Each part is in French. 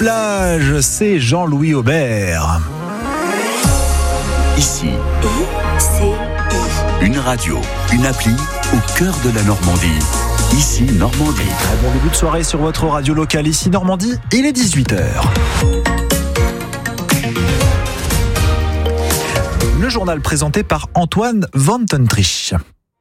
plage, c'est Jean-Louis Aubert. Ici, une radio, une appli au cœur de la Normandie. Ici, Normandie. Très bon début de soirée sur votre radio locale. Ici, Normandie, il est 18h. Le journal présenté par Antoine Vantentrich.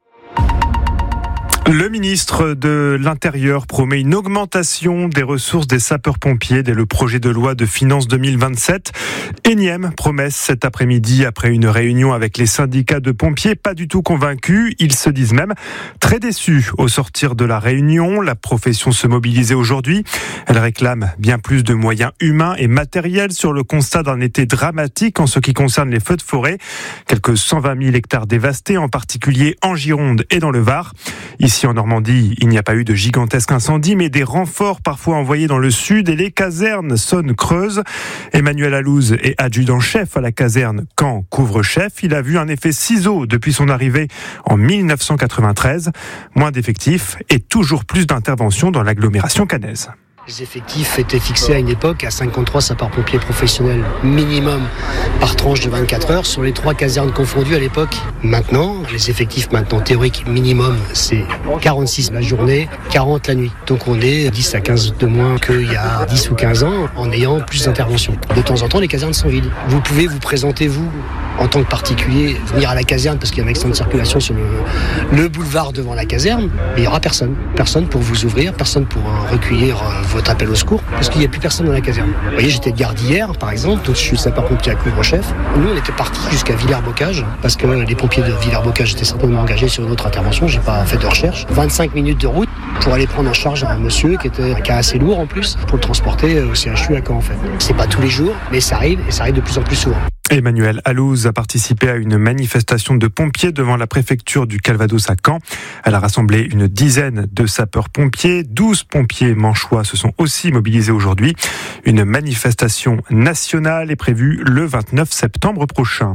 Le ministre de l'Intérieur promet une augmentation des ressources des sapeurs-pompiers dès le projet de loi de finances 2027. Énième promesse cet après-midi après une réunion avec les syndicats de pompiers, pas du tout convaincus. Ils se disent même très déçus au sortir de la réunion. La profession se mobilisait aujourd'hui. Elle réclame bien plus de moyens humains et matériels sur le constat d'un été dramatique en ce qui concerne les feux de forêt. Quelques 120 000 hectares dévastés, en particulier en Gironde et dans le Var. Ici en Normandie, il n'y a pas eu de gigantesque incendie, mais des renforts parfois envoyés dans le sud et les casernes sonnent creuses. Emmanuel Alouz est adjudant-chef à la caserne Caen couvre-chef. Il a vu un effet ciseau depuis son arrivée en 1993. Moins d'effectifs et toujours plus d'interventions dans l'agglomération caennaise. Les effectifs étaient fixés à une époque à 53 sapeurs-pompiers professionnels minimum par tranche de 24 heures sur les 3 casernes confondues à l'époque. Maintenant, les effectifs théoriques minimum, c'est 46 la journée, 40 la nuit. Donc on est 10 à 15 de moins qu'il y a 10 ou 15 ans en ayant plus d'interventions. De temps en temps, les casernes sont vides. Vous pouvez vous présenter, vous, en tant que particulier, venir à la caserne parce qu'il y a un accident de circulation sur le boulevard devant la caserne, mais il n'y aura personne. Personne pour vous ouvrir, personne pour recueillir votre appel au secours, parce qu'il n'y a plus personne dans la caserne. Vous voyez, j'étais de garde hier, par exemple, donc je suis sapeur-pompier à couvre-chef. Nous, on était partis jusqu'à Villers-Bocage, parce que les pompiers de Villers-Bocage étaient certainement engagés sur une autre intervention, j'ai pas fait de recherche. 25 minutes de route pour aller prendre en charge un monsieur qui était un cas assez lourd en plus, pour le transporter au CHU à Caen en fait. C'est pas tous les jours, mais ça arrive, et ça arrive de plus en plus souvent. Emmanuel Alouz a participé à une manifestation de pompiers devant la préfecture du Calvados à Caen. Elle a rassemblé une dizaine de sapeurs-pompiers. 12 pompiers manchois se sont aussi mobilisés aujourd'hui. Une manifestation nationale est prévue le 29 septembre prochain.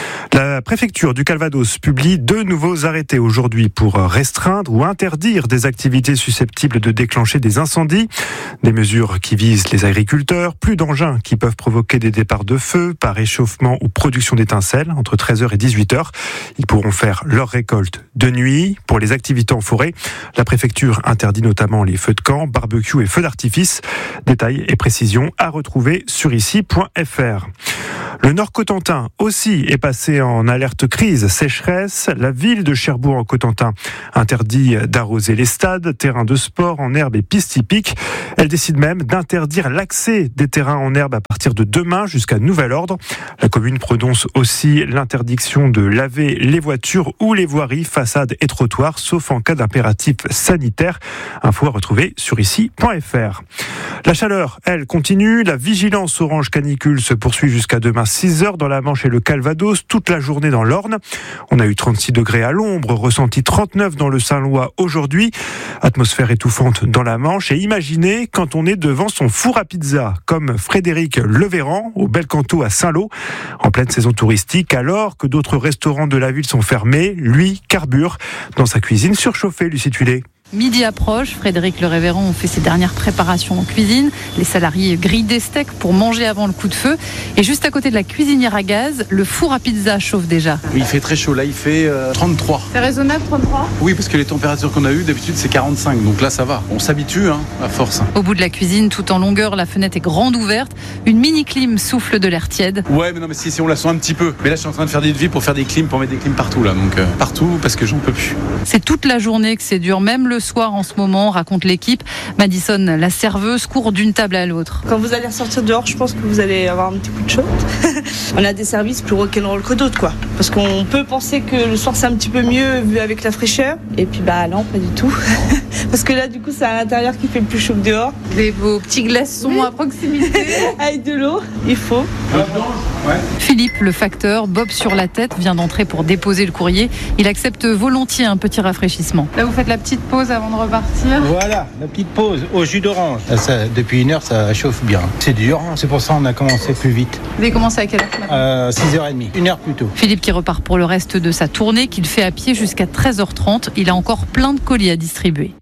La préfecture du Calvados publie 2 nouveaux arrêtés aujourd'hui pour restreindre ou interdire des activités susceptibles de déclencher des incendies. Des mesures qui visent les agriculteurs, plus d'engins qui peuvent provoquer des départs de feu par réchauffement ou production d'étincelles entre 13h et 18h. Ils pourront faire leur récolte de nuit. Pour les activités en forêt, la préfecture interdit notamment les feux de camp, barbecue et feux d'artifice. Détails et précisions à retrouver sur ici.fr. Le Nord-Cotentin aussi est passé en alerte crise sécheresse. La ville de Cherbourg-en-Cotentin interdit d'arroser les stades, terrains de sport en herbe et pistes hippiques. Elle décide même d'interdire l'accès des terrains en herbe à partir de demain jusqu'à nouvel ordre. La commune prononce aussi l'interdiction de laver les voitures ou les voiries, façades et trottoirs, sauf en cas d'impératif sanitaire. Info à retrouver sur ici.fr. La chaleur, elle, continue. La vigilance orange canicule se poursuit jusqu'à demain 6h dans la Manche et le Calvados, toute la journée dans l'Orne. On a eu 36 degrés à l'ombre, ressenti 39 dans le Saint-Lois aujourd'hui. Atmosphère étouffante dans la Manche. Et imaginez quand on est devant son four à pizza, comme Frédéric Levéran au Belcanto à Saint-Lô, en pleine saison touristique, alors que d'autres restaurants de la ville sont fermés. Lui carbure dans sa cuisine surchauffée, Lucie Tuilé. Midi approche, Frédéric Le Révérend fait ses dernières préparations en cuisine. Les salariés grillent des steaks pour manger avant le coup de feu. Et juste à côté de la cuisinière à gaz, le four à pizza chauffe déjà. Il fait très chaud, là il fait 33. C'est raisonnable 33 ? Oui, parce que les températures qu'on a eues d'habitude c'est 45, donc là ça va. On s'habitue à force. Au bout de la cuisine, tout en longueur, la fenêtre est grande ouverte. Une mini-clim souffle de l'air tiède. Ouais, mais non, mais si on la sent un petit peu. Mais là je suis en train de faire des devis pour faire des clims, pour mettre des clims partout là. Donc partout parce que j'en peux plus. C'est toute la journée que c'est dur, même le soir en ce moment, raconte l'équipe. Madison, la serveuse, court d'une table à l'autre. Quand vous allez ressortir dehors, je pense que vous allez avoir un petit coup de chaud. On a des services plus rock'n'roll que d'autres, quoi. Parce qu'on peut penser que le soir c'est un petit peu mieux vu avec la fraîcheur. Et puis non, pas du tout. Parce que là, du coup, c'est à l'intérieur qui fait plus chaud que dehors. Et vos petits glaçons à proximité. Avec de l'eau, il faut. Ouais. Philippe, le facteur, bob sur la tête, vient d'entrer pour déposer le courrier. Il accepte volontiers un petit rafraîchissement. Là, vous faites la petite pause avant de repartir. Voilà, la petite pause au jus d'orange. Ça, depuis 1 heure, ça chauffe bien. C'est dur, c'est pour ça qu'on a commencé plus vite. Vous avez commencé à quelle heure? 6h30, 1 heure plus tôt. Philippe qui repart pour le reste de sa tournée, qu'il fait à pied jusqu'à 13h30. Il a encore plein de colis à distribuer.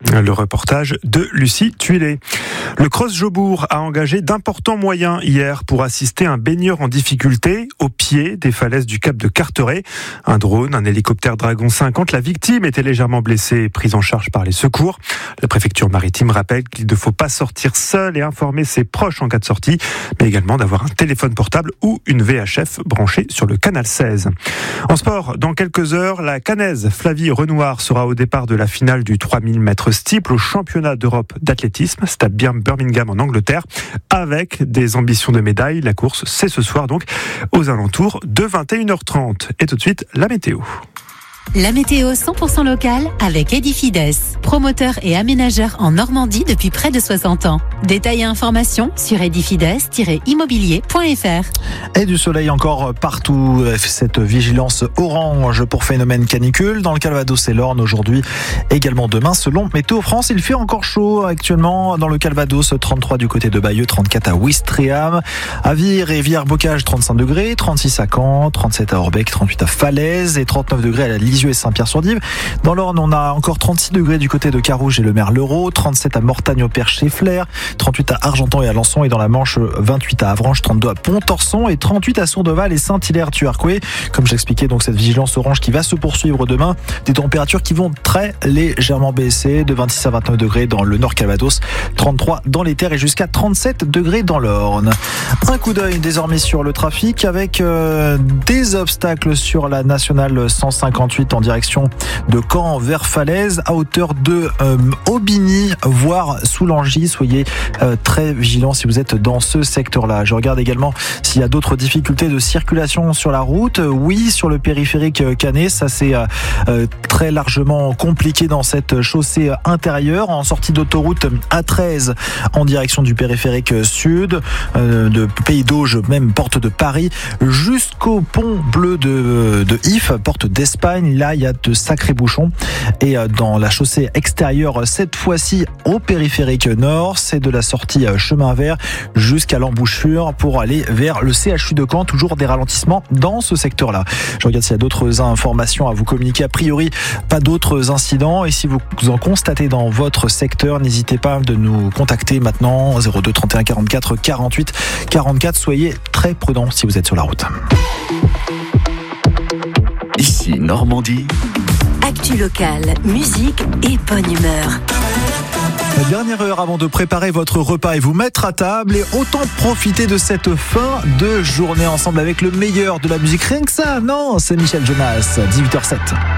Le reportage de Lucie Tuilé. Le Cross Jobourg a engagé d'importants moyens hier pour assister un baigneur en difficulté au pied des falaises du Cap de Carteret. Un drone, un hélicoptère Dragon 50. La victime était légèrement blessée et prise en charge par les secours. La préfecture maritime rappelle qu'il ne faut pas sortir seul et informer ses proches en cas de sortie, mais également d'avoir un téléphone portable ou une VHF branchée sur le canal 16. En sport, dans quelques heures, la Caennaise Flavie Renoir sera au départ de la finale du 3000 mètres steeple au championnat d'Europe d'athlétisme. C'est à Birmingham en Angleterre avec des ambitions de médaille. La course, c'est ce soir donc aux alentours de 21h30. Et tout de suite, la météo. La météo 100% locale avec Edifides, promoteur et aménageur en Normandie depuis près de 60 ans. Détails et informations sur edifides-immobilier.fr. Et du soleil encore partout, cette vigilance orange pour phénomène canicule dans le Calvados et l'Orne aujourd'hui, également demain selon Météo France. Il fait encore chaud actuellement dans le Calvados, 33 du côté de Bayeux, 34 à Ouistreham, à Vire et Villers-Bocage 35 degrés, 36 à Caen, 37 à Orbec, 38 à Falaise et 39 degrés à la Lisieux et Saint-Pierre-sur-Dive. Dans l'Orne, on a encore 36 degrés du côté de Carouge et le Merlereau, 37 à Mortagne-au-Perche chez Flers, 38 à Argentan et à Lançon, et dans la Manche, 28 à Avranches, 32 à Pont-Orson et 38 à Sourdeval et Saint-Hilaire-Tuarquet. Comme j'expliquais, donc cette vigilance orange qui va se poursuivre demain. Des températures qui vont très légèrement baisser, de 26 à 29 degrés dans le Nord Calvados, 33 dans les terres et jusqu'à 37 degrés dans l'Orne. Un coup d'œil désormais sur le trafic avec des obstacles sur la nationale 158 en direction de Caen vers Falaise à hauteur de Aubigny, voire Soulangy. Soyez très vigilants si vous êtes dans ce secteur-là. Je regarde également s'il y a d'autres difficultés de circulation sur la route. Oui, sur le périphérique Canet, ça c'est très largement compliqué dans cette chaussée intérieure en sortie d'autoroute A13 en direction du périphérique sud, de Pays d'Auge, même porte de Paris, jusqu'au pont bleu de If, porte d'Espagne. Là, il y a de sacrés bouchons. Et dans la chaussée extérieure, cette fois-ci au périphérique nord, c'est de la sortie chemin vert jusqu'à l'embouchure pour aller vers le CHU de Caen. Toujours des ralentissements dans ce secteur-là. Je regarde s'il y a d'autres informations à vous communiquer. A priori, pas d'autres incidents. Et si vous en constatez dans votre secteur, n'hésitez pas de nous contacter maintenant. 02 31 44 48 44. Soyez très prudents si vous êtes sur la route. Ici Normandie. Actu locale, musique et bonne humeur. La dernière heure avant de préparer votre repas et vous mettre à table, et autant profiter de cette fin de journée ensemble avec le meilleur de la musique. Rien que ça, non, c'est Michel Jonas, 18h07.